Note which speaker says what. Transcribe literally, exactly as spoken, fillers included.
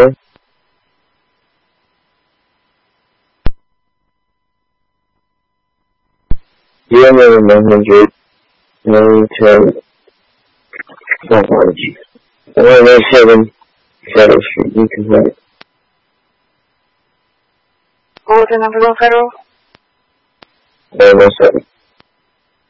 Speaker 1: Okay. D M A nine hundred nine ten one nine seven Federal Street, Lincoln Heights.
Speaker 2: What was the number on Federal?
Speaker 1: nine one seven.